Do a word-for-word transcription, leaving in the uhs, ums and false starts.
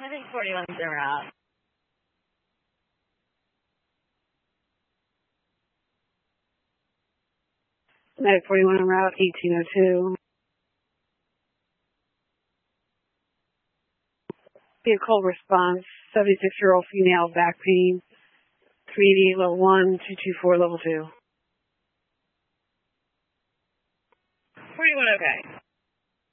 think forty-one's en route. Medic forty-one en route, eighteen oh two. Vehicle response, seventy-six-year-old female, back pain, three eighty-eight level one, two two four level two.